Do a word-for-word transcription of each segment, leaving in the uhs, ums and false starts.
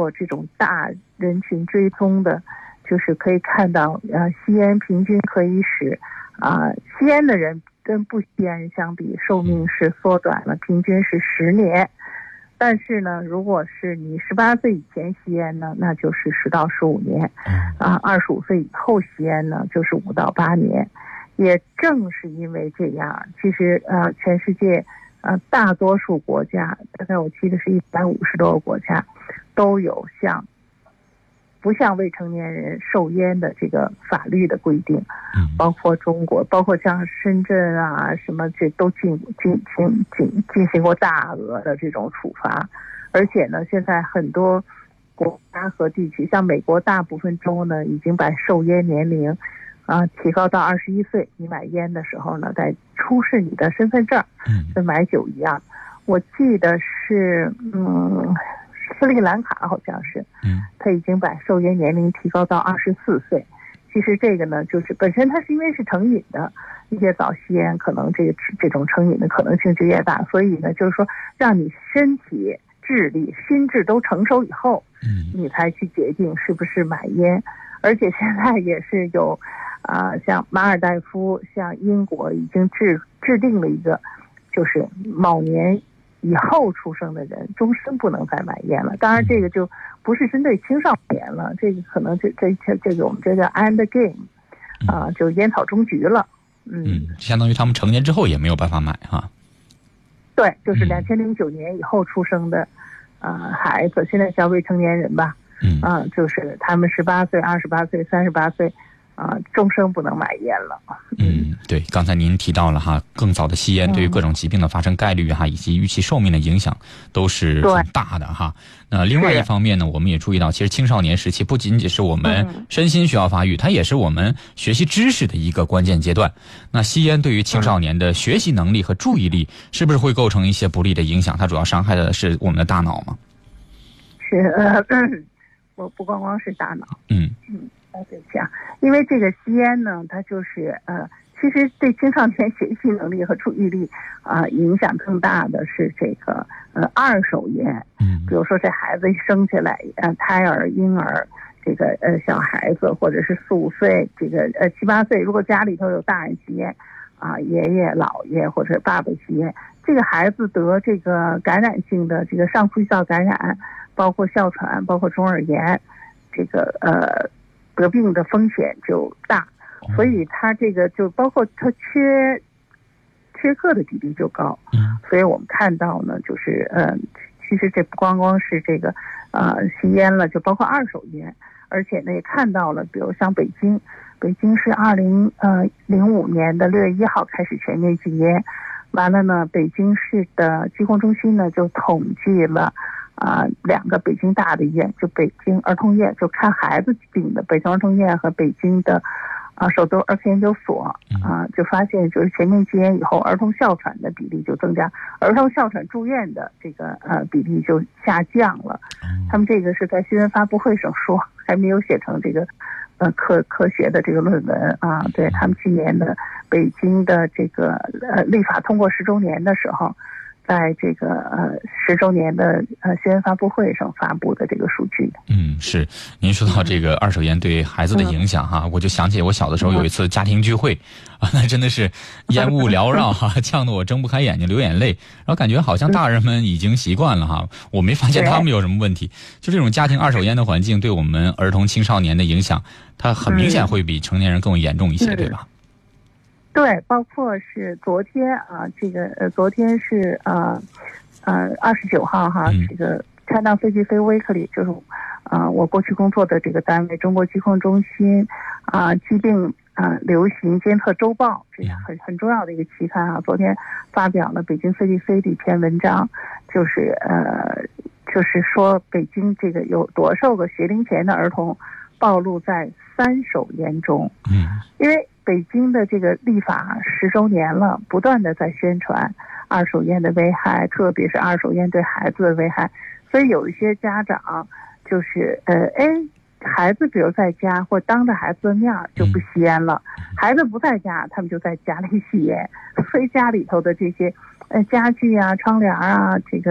这种大人群追踪的，就是可以看到，呃，吸烟平均可以使啊、呃，吸烟的人跟不吸烟人相比，寿命是缩短了，平均是十年。但是呢，如果是你十八岁以前吸烟呢，那就是十到十五年，啊，二十五岁以后吸烟呢，就是五到八年。也正是因为这样，其实呃，全世界呃大多数国家，大概我记得是一百五十多个国家，都有像不向未成年人售烟的这个法律的规定，包括中国，包括像深圳啊什么，这都进进进进进行过大额的这种处罚。而且呢，现在很多国家和地区，像美国大部分州呢，已经把售烟年龄啊提高到二十一岁。你买烟的时候呢，再出示你的身份证，跟买酒一样。我记得是嗯。斯里兰卡好像是，嗯，他已经把售烟年龄提高到二十四岁。其实这个呢，就是本身它是因为是成瘾的，越早吸烟，可能这个这种成瘾的可能性就越大。所以呢，就是说让你身体、智力、心智都成熟以后，嗯，你才去决定是不是买烟。而且现在也是有，啊、呃，像马尔代夫、像英国已经制制定了一个，就是某年以后出生的人终身不能再买烟了。当然这个就不是针对青少年了，这个可能这这这这个我们这叫 end game 啊、呃，就烟草终局了。嗯， 嗯，相当于他们成年之后也没有办法买哈。 对，就是两千零九年以后出生的啊、呃、孩子，现在叫未成年人吧。嗯啊、呃，就是他们十八岁、二十八岁、三十八岁。啊，终生不能买烟了。 嗯，对，刚才您提到了哈，更早的吸烟对于各种疾病的发生概率哈，以及预期寿命的影响都是很大的哈。那另外一方面呢，我们也注意到，其实青少年时期不仅仅是我们身心需要发育，它也是我们学习知识的一个关键阶段。那吸烟对于青少年的学习能力和注意力，是不是会构成一些不利的影响？它主要伤害的是我们的大脑吗？ 是，呃，我不光光是大脑。嗯嗯。对不起啊，因为这个吸烟呢，它就是呃，其实对青少年学习能力和注意力啊、呃、影响更大的是这个呃二手烟。嗯，比如说这孩子一生下来，呃，胎儿、婴儿，这个呃小孩子或者是四五岁，这个呃七八岁，如果家里头有大人吸烟啊、呃，爷爷、姥爷或者爸爸吸烟，这个孩子得这个感染性的这个上呼吸道感染，包括哮喘，包括中耳炎，这个呃。得病的风险就大，所以他这个就包括他缺缺课的比例就高。嗯，所以我们看到呢，就是呃，其实这不光光是这个呃吸烟了，就包括二手烟，而且呢也看到了，比如像北京，北京是二零呃零五年的六月一号开始全面禁烟，完了呢，北京市的疾控中心呢就统计了。啊、呃，两个北京大的医院，就北京儿童医院，就看孩子病的北京儿童医院和北京的啊、呃、首都儿科研究所啊、呃，就发现就是全面禁烟以后，儿童哮喘的比例就增加，儿童哮喘住院的这个呃比例就下降了。他们这个是在新闻发布会上说，还没有写成这个呃科科学的这个论文啊。对，他们今年的北京的这个呃立法通过十周年的时候。在这个呃十周年的呃新闻发布会上发布的这个数据。 嗯，是。您说到这个二手烟对孩子的影响哈，嗯、我就想起我小的时候有一次家庭聚会、嗯、啊，那真的是烟雾缭绕哈，呛得我睁不开眼睛流眼泪，然后感觉好像大人们已经习惯了哈，我没发现他们有什么问题。就这种家庭二手烟的环境对我们儿童青少年的影响，它很明显会比成年人更严重一些，嗯、对吧？ 对，包括是昨天啊，这个呃，昨天是啊呃二十九号哈，嗯、这个恰当飞机飞 weekly 就是啊、呃、我过去工作的这个单位中国疾控中心啊、呃、疾病啊、呃、流行监测周报，这是很很重要的一个期刊啊。昨天发表了北京 C D C 的一篇文章，就是呃就是说北京这个有多少个学龄前的儿童暴露在三手烟中。嗯，因为北京的这个立法十周年了，不断的在宣传二手烟的危害，特别是二手烟对孩子的危害。所以有一些家长就是呃，哎，孩子比如在家或当着孩子的面就不吸烟了，孩子不在家，他们就在家里吸烟。所以家里头的这些呃家具啊、窗帘啊，这个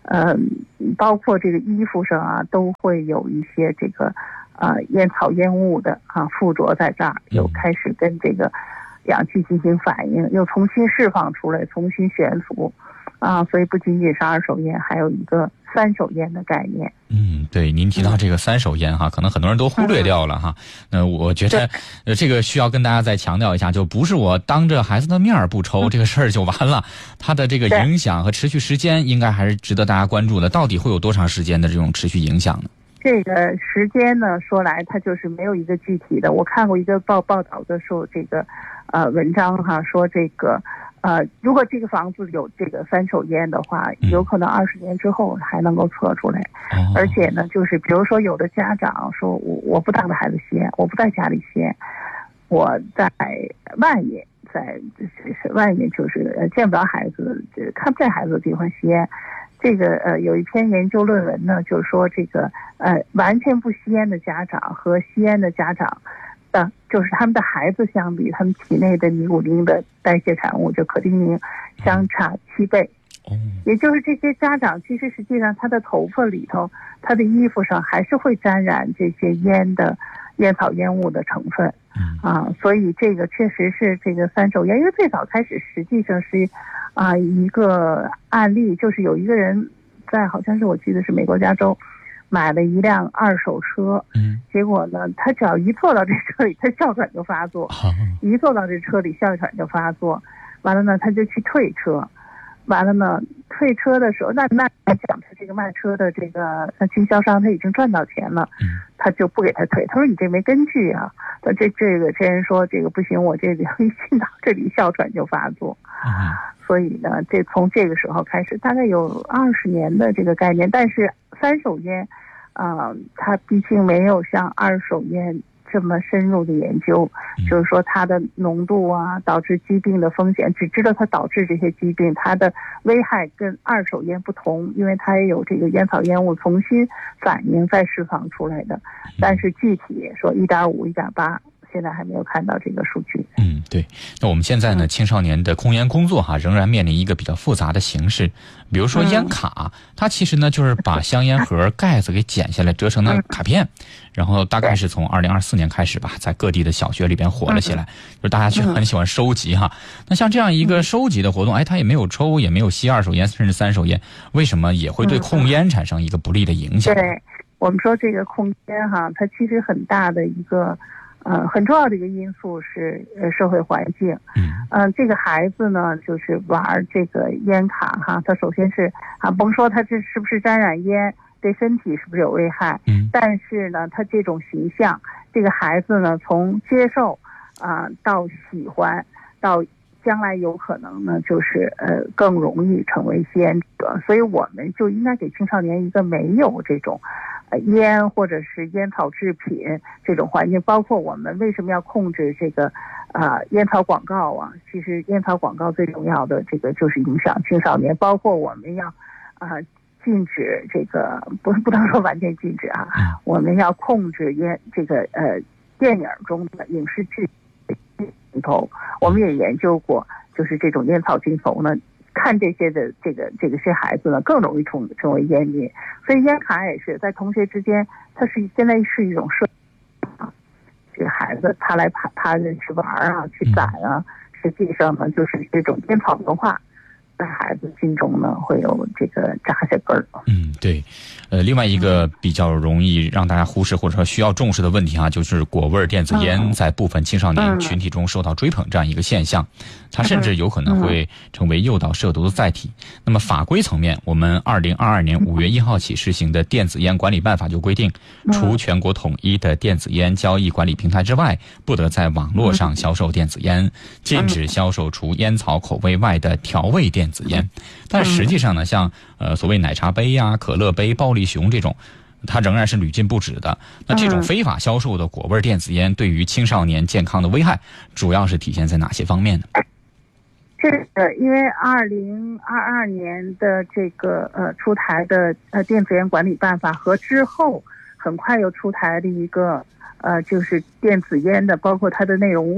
呃，包括这个衣服上啊，都会有一些这个啊、呃、烟草烟雾的啊附着在这儿，又开始跟这个氧气进行反应，又重新释放出来，重新悬浮。啊，所以不仅仅是二手烟，还有一个三手烟的概念。 嗯，对，您提到这个三手烟哈，可能很多人都忽略掉了哈。那、嗯、我觉得，呃，这个需要跟大家再强调一下，就不是我当着孩子的面不抽、嗯、这个事儿就完了，它的这个影响和持续时间应该还是值得大家关注的。到底会有多长时间的这种持续影响呢？ 这个时间呢，说来它就是没有一个具体的。我看过一个报报道的时候，这个呃文章哈说这个。呃，如果这个房子有这个三手烟的话，有可能二十年之后还能够测出来。嗯、而且呢，就是比如说有的家长说，我我不当着孩子吸烟，我不在家里吸烟，我在外面，在外面就是见不着孩子，看不见孩子的地方吸烟。这个呃，有一篇研究论文呢，就是说这个呃，完全不吸烟的家长和吸烟的家长。的就是他们的孩子相比，他们体内的尼古丁的代谢产物就可丁宁相差七倍。也就是这些家长其实实际上他的头发里头，他的衣服上还是会沾染这些烟的烟草烟雾的成分啊，所以这个确实是这个三手烟，因为最早开始实际上是啊一个案例，就是有一个人在好像是我记得是美国加州。买了一辆二手车，嗯，结果呢，他只要一坐到这车里，他哮喘就发作，哦、一坐到这车里，哮喘就发作。完了呢，他就去退车，完了呢，退车的时候，那那来讲，他这个卖车的这个经销商他已经赚到钱了，嗯，他就不给他退。他说你这没根据啊。他这这个这人说这个不行，我这里一进到这里哮喘就发作。嗯，所以呢，这从这个时候开始，大概有二十年的这个概念，但是三手烟。啊、呃，它毕竟没有像二手烟这么深入的研究，嗯、就是说它的浓度啊，导致疾病的风险，只知道它导致这些疾病，它的危害跟二手烟不同，因为它也有这个烟草烟雾重新反应再释放出来的，但是具体说一点五、一点八。现在还没有看到这个数据。 嗯，对。那我们现在呢，青少年的控烟工作哈，仍然面临一个比较复杂的形式。比如说烟卡，嗯、它其实呢就是把香烟盒盖子给剪下来，折成了卡片，嗯、然后大概是从二零二四年开始吧，在各地的小学里边火了起来，嗯、就是大家就很喜欢收集哈。那像这样一个收集的活动，哎，它也没有抽，也没有吸二手烟，甚至三手烟，为什么也会对控烟产生一个不利的影响？ 对，我们说这个控烟哈，它其实很大的一个。呃，很重要的一个因素是呃社会环境。嗯，呃，这个孩子呢，就是玩这个烟卡哈，他首先是啊，甭说他这是不是沾染烟，对身体是不是有危害，嗯，但是呢，他这种形象，这个孩子呢，从接受啊、呃、到喜欢，到将来有可能呢，就是呃更容易成为吸烟者，所以我们就应该给青少年一个没有这种。烟或者是烟草制品这种环境，包括我们为什么要控制这个啊、呃、烟草广告啊？其实烟草广告最重要的这个就是影响青少年，包括我们要啊、呃、禁止这个，不是不能说完全禁止啊，我们要控制烟这个呃电影中的影视剧镜头，我们也研究过，就是这种烟草镜头呢。看这些的这个这个些孩子呢，更容易成成为烟民，所以烟卡也是在同学之间，它是现在是一种社啊，这个孩子他来他他去玩啊，去攒啊，实际上呢就是这种烟草文化。在孩子心中呢，会有这个扎下根儿。 嗯，对，呃，另外一个比较容易让大家忽视或者说需要重视的问题啊，就是果味电子烟在部分青少年群体中受到追捧这样一个现象，它甚至有可能会成为诱导涉毒的载体。那么法规层面，我们二零二二年五月一号起施行的电子烟管理办法就规定，除全国统一的电子烟交易管理平台之外，不得在网络上销售电子烟，禁止销售除烟草口味外的调味电子烟。但实际上呢，像呃所谓奶茶杯呀、可乐杯、暴力熊这种，它仍然是屡禁不止的。那这种非法销售的果味电子烟对于青少年健康的危害，主要是体现在哪些方面呢？ 这个因为二零二二年的这个呃出台的呃电子烟管理办法和之后很快又出台的一个呃就是电子烟的包括它的内容物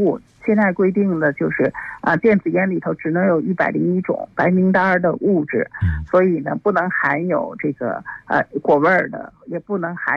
现在规定的就是啊，电子烟里头只能有一百零一种白名单的物质，所以呢，不能含有这个呃果味儿的，也不能含